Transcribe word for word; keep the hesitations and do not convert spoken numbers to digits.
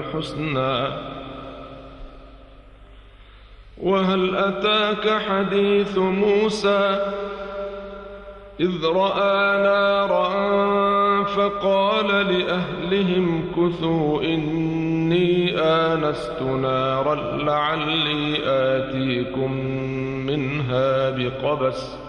الحسنى. وهل أتاك حديث موسى إذ رأى نارا فقال لأهلهم كثوا إني آنست نارا لعلي آتيكم منها بقبس